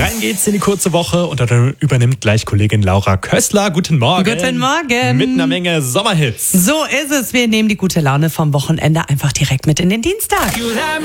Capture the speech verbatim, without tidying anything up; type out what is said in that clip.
Rein geht's in die kurze Woche und dann übernimmt gleich Kollegin Laura Kössler. Guten Morgen. Guten Morgen. Mit einer Menge Sommerhits. So ist es. Wir nehmen die gute Laune vom Wochenende einfach direkt mit in den Dienstag.